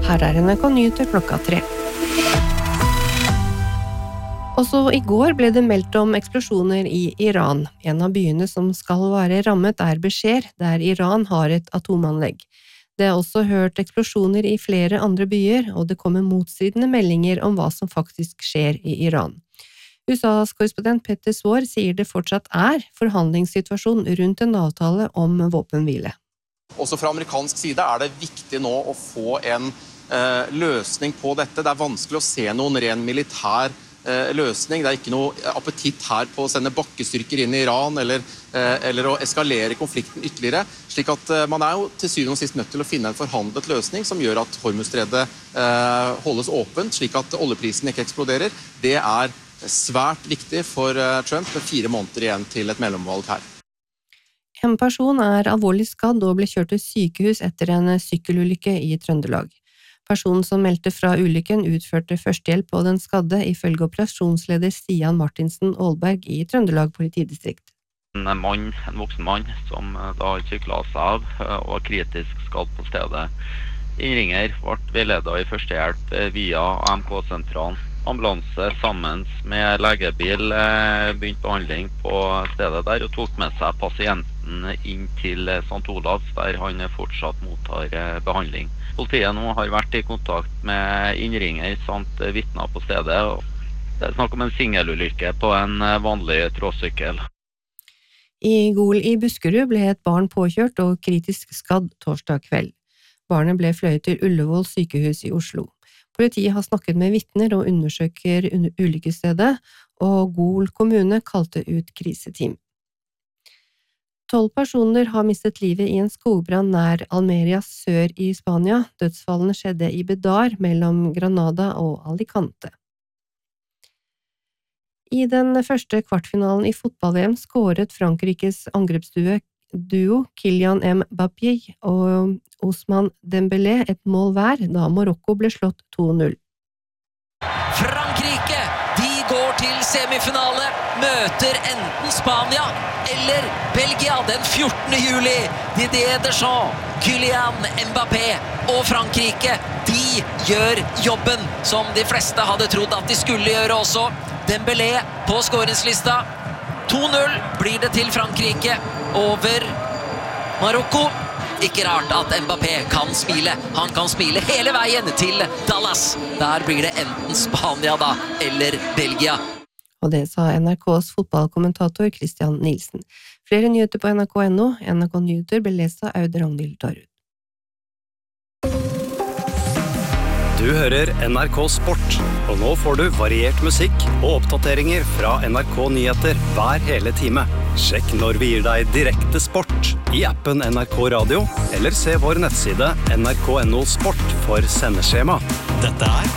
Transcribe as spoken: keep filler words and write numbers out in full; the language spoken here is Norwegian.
Her er N R K Nyheter klokka tre. Også i går ble det meldt om eksplosjoner i Iran. En av byene som skal være rammet er Besher, der Iran har et atomanlegg. Det er også hørt eksplosjoner i flere andre byer, og det kommer motstridende meldinger om hva som faktisk skjer i Iran. U S A's korrespondent Petter Svaar sier det fortsatt er forhandlingssituasjon rundt en avtale om våpenhvile. Også fra amerikansk side er det viktig nå å få en eh, løsning på dette. Det er vanskelig å se noen ren militær eh, løsning. Det er ikke noe appetitt her på å sende bakkestyrker inn i Iran eller, eh, eller å eskalere konflikten ytterligere. Slik at eh, man er jo til syvende og sist nødt til å finne en forhandlet løsning som gjør at Hormuzstredet eh, holdes åpent, slik at oljeprisen ikke eksploderer. Det er svært viktig for eh, Trump med fire måneder igjen til et mellomvalg her. En person er alvorlig skadd og ble kjørt til sykehus etter en sykkelulykke i Trøndelag. Personen som meldte fra ulykken utførte førstehjelp på den skadde ifølge operasjonsleder Stian Martinsen Aalberg i Trøndelag politidistrikt. En mann, en voksen mann, som da syklet seg av og var kritisk skadd på stedet. Innringer ble veiledet i førstehjelp via A M K-sentralen. Ambulanse sammen med legebil begynte behandling på stedet der og tok med seg pasienten inn til Sankt Olavs, der han fortsatt mottar behandling. Politiet nå har vært i kontakt med innringer samt vitner på stedet. Det er snakk om en singelulykke på en vanlig tråsykkel. I Gol i Buskerud ble et barn påkjørt og kritisk skadd torsdag kveld. Barnet ble fløyet til Ullevål sykehus i Oslo. Politiet har snakket med vitner og undersøker ulykkesstedet, og Gol kommune kalte ut kriseteam. Tolv personer har mistet livet i en skogbrann nær Almeria sør i Spania. Dødsfallene skjedde i Bedar mellom Granada og Alicante. I den første kvartfinalen i fotball-V M skåret Frankrikes angrepsduo duo Kylian Mbappé og Ousmane Dembélé et mål hver da Marokko ble slått to null. Frankrike, de går til semifinale, møter enten Spania eller Belgia den fjortende juli. Didier Deschamps, Kylian Mbappé og Frankrike, de gjør jobben som de fleste hadde trodd at de skulle gjøre også. Dembélé på scoringslista. to null blir det til Frankrike over Marokko. Ikke rart at Mbappé kan smile. Han kan smile hele veien til Dallas. Der blir det enten Spania da, eller Belgia. Og det sa N R K's fotballkommentator Christian Nielsen. Flere nyheter på N R K punktum no. N R K Nyheter ble lest av Aud Ragnhild Tarut. Du hører N R K Sport, og nå får du variert musikk og oppdateringer fra N R K Nyheter hver hele time. Sjekk når vi gir deg direkte sport i appen N R K Radio, eller se vår nettside N R K punktum no sport for sendeskjema. Dette er